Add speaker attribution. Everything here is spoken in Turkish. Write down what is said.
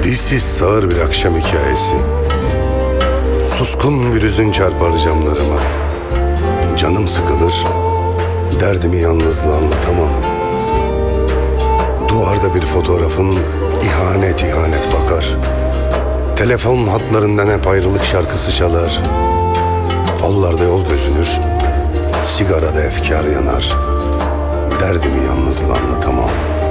Speaker 1: Dilsiz sağır bir akşam hikayesi. Suskun bir hüzün çarpar camlarıma. Canım sıkılır, derdimi yalnızlığı anlatamam. Duvarda bir fotoğrafın ihanet ihanet bakar. Telefon hatlarından hep ayrılık şarkısı çalar. Fallarda yol gözünür, sigarada efkar yanar. Derdimi yalnızlığı anlatamam.